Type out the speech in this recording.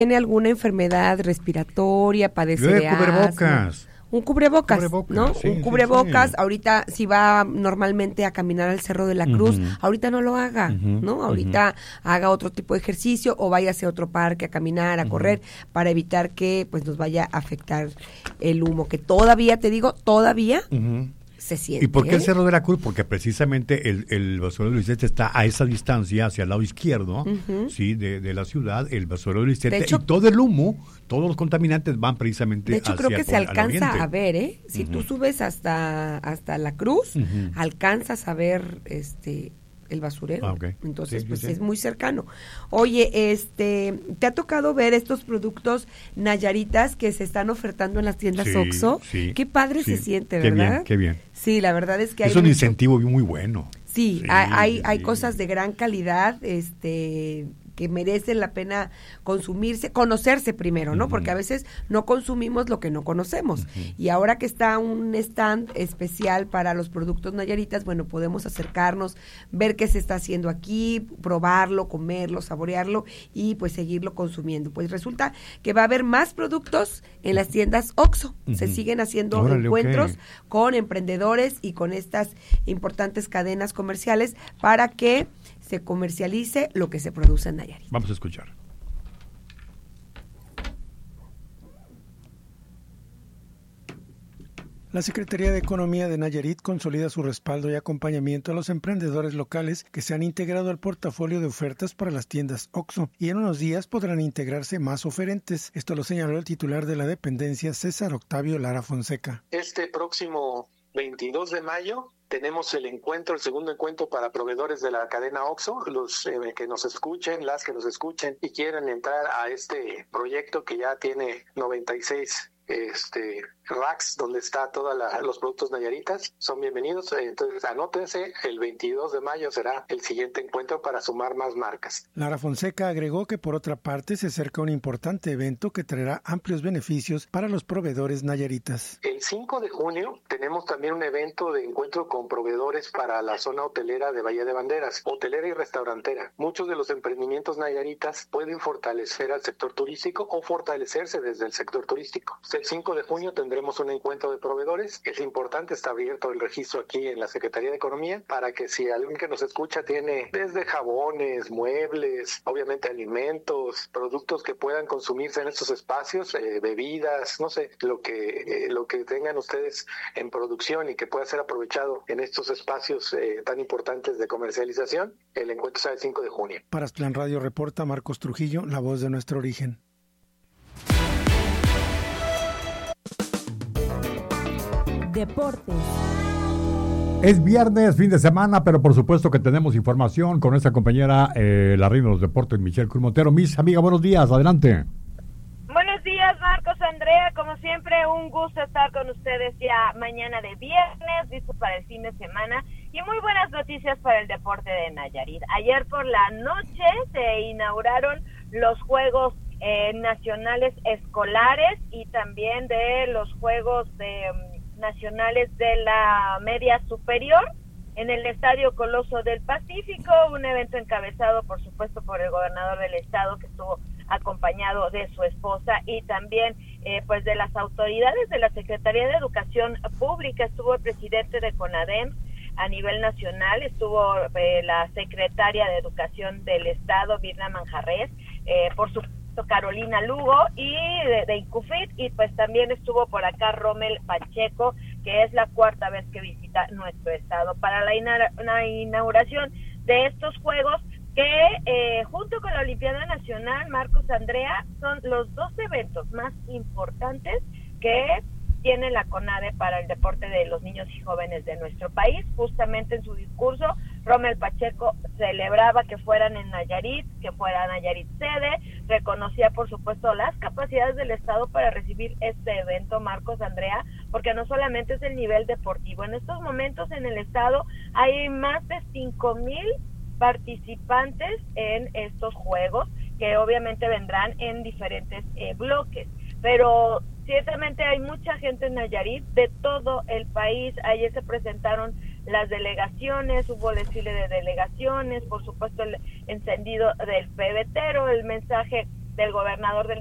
tiene alguna enfermedad respiratoria, padece de asma. Un cubrebocas, ¿no? Sí, un cubrebocas, sí. Ahorita si va normalmente a caminar al Cerro de la Cruz, ahorita no lo haga, ¿no? Ahorita haga otro tipo de ejercicio o vaya hacia otro parque a caminar, a correr, para evitar que pues nos vaya a afectar el humo, que todavía, te digo, se siente. ¿Y por qué el Cerro de la Cruz? Porque precisamente el basurero de Lisette está a esa distancia, hacia el lado izquierdo, sí, de la ciudad, el basurero de Lisette, y todo el humo, todos los contaminantes van precisamente hacia el De hecho, creo que se alcanza a ver, ¿eh? Si tú subes hasta la Cruz, alcanzas a ver el basurero. Okay. Entonces, sí. es muy cercano. Oye, ¿te ha tocado ver estos productos Nayaritas que se están ofertando en las tiendas OXXO? Sí. Qué padre se siente, qué ¿verdad? Qué bien. Sí, la verdad es que es un incentivo muy bueno. Sí, hay cosas de gran calidad, que merecen la pena conocerse primero, ¿no? Porque a veces no consumimos lo que no conocemos. Y ahora que está un stand especial para los productos Nayaritas, bueno, podemos acercarnos, ver qué se está haciendo aquí, probarlo, comerlo, saborearlo y pues seguirlo consumiendo. Pues resulta que va a haber más productos en las tiendas OXXO. Se siguen haciendo encuentros con emprendedores y con estas importantes cadenas comerciales para que se comercialice lo que se produce en Nayarit. Vamos a escuchar. La Secretaría de Economía de Nayarit consolida su respaldo y acompañamiento a los emprendedores locales que se han integrado al portafolio de ofertas para las tiendas OXXO y en unos días podrán integrarse más oferentes. Esto lo señaló el titular de la dependencia, César Octavio Lara Fonseca. Este próximo 22 de mayo tenemos el segundo encuentro para proveedores de la cadena OXXO, los que nos escuchen, las que nos escuchen y quieran entrar a este proyecto que ya tiene 96 racks donde está todos los productos Nayaritas, son bienvenidos. Entonces anótense, el 22 de mayo será el siguiente encuentro para sumar más marcas. Lara Fonseca agregó que por otra parte se acerca un importante evento que traerá amplios beneficios para los proveedores nayaritas. El 5 de junio tenemos también un evento de encuentro con proveedores para la zona hotelera de Bahía de Banderas, hotelera y restaurantera. Muchos de los emprendimientos nayaritas pueden fortalecer al sector turístico o fortalecerse desde el sector turístico. El 5 de junio tendremos un encuentro de proveedores. Es importante, está abierto el registro aquí en la Secretaría de Economía para que si alguien que nos escucha tiene desde jabones, muebles, obviamente alimentos, productos que puedan consumirse en estos espacios, bebidas, no sé, lo que tengan ustedes en producción y que pueda ser aprovechado en estos espacios tan importantes de comercialización, el encuentro será el 5 de junio. Para Aztlán Radio reporta Marcos Trujillo, la voz de nuestro origen. Deportes. Es viernes, fin de semana, pero por supuesto que tenemos información con nuestra compañera, la reina de los deportes, Michelle Cruz Montero. Miss, amiga, buenos días, adelante. Buenos días, Marcos, Andrea, como siempre, un gusto estar con ustedes ya mañana de viernes, listos para el fin de semana y muy buenas noticias para el deporte de Nayarit. Ayer por la noche se inauguraron los Juegos Nacionales Escolares y también de los Juegos Nacionales de la Media Superior en el Estadio Coloso del Pacífico, un evento encabezado por supuesto por el gobernador del estado que estuvo acompañado de su esposa y también pues de las autoridades de la Secretaría de Educación Pública. Estuvo el presidente de CONADEM a nivel nacional, estuvo la secretaria de Educación del estado, Virna Manjarres, por supuesto Carolina Lugo y de Incufit, y pues también estuvo por acá Rommel Pacheco, que es la cuarta vez que visita nuestro estado para la inauguración de estos juegos que junto con la Olimpiada Nacional, Marcos, Andrea, son los dos eventos más importantes que tiene la CONADE para el deporte de los niños y jóvenes de nuestro país. Justamente en su discurso, Rommel Pacheco celebraba que fueran en Nayarit, que fuera Nayarit sede, reconocía por supuesto las capacidades del estado para recibir este evento, Marcos, Andrea, porque no solamente es el nivel deportivo, en estos momentos en el estado hay más de 5,000 participantes en estos juegos, que obviamente vendrán en diferentes bloques, pero ciertamente hay mucha gente en Nayarit de todo el país. Ayer se presentaron las delegaciones, hubo desfile de delegaciones, por supuesto el encendido del pebetero, el mensaje del gobernador del